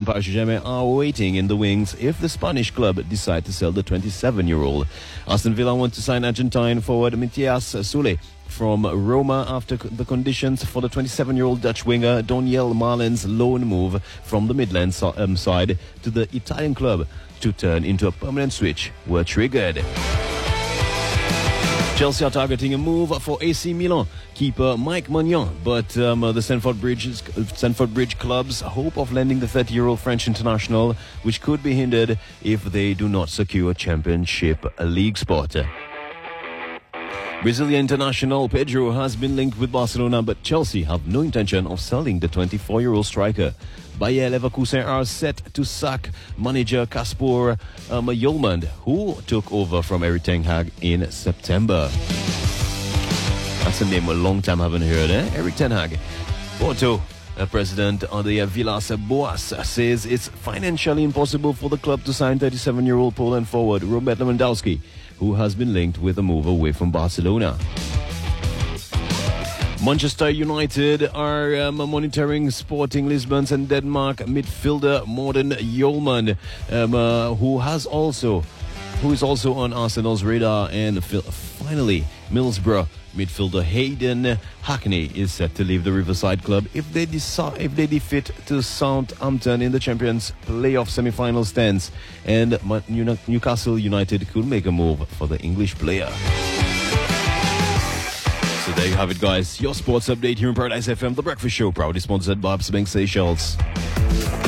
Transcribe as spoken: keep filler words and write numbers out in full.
Paris Saint-Germain are waiting in the wings if the Spanish club decide to sell the twenty-seven-year-old. Aston Villa want to sign Argentine forward Matthias Sule from Roma after the conditions for the twenty-seven-year-old Dutch winger Doniel Marlen's loan move from the Midlands so- um, side to the Italian club to turn into a permanent switch were triggered. Chelsea are targeting a move for A C Milan keeper Mike Maignan, but um, the Stamford Bridge, Stamford Bridge clubs hope of landing the thirty-year-old French international, which could be hindered if they do not secure Championship League spot. Brazilian international Pedro has been linked with Barcelona, but Chelsea have no intention of selling the twenty-four-year-old striker. Bayer Leverkusen are set to sack manager Kasper um, Hjulmand, who took over from Erik ten Hag in September. That's a name a long time I haven't heard, eh? Erik ten Hag. Porto, uh, president of the uh, Villas Boas, says it's financially impossible for the club to sign thirty-seven-year-old Poland forward Robert Lewandowski, who has been linked with a move away from Barcelona. Manchester United are um, monitoring Sporting Lisbon's and Denmark midfielder Morten Hjulmand, um, uh, who has also, who is also on Arsenal's radar. And fi- finally, Middlesbrough midfielder Hayden Hackney is set to leave the Riverside club if they decide if they defeat to Southampton in the Champions playoff semi-final stands, and Newcastle United could make a move for the English player. So there you have it, guys. Your sports update here in Paradise F M, The Breakfast Show, proudly sponsored by Absa Bank Seychelles.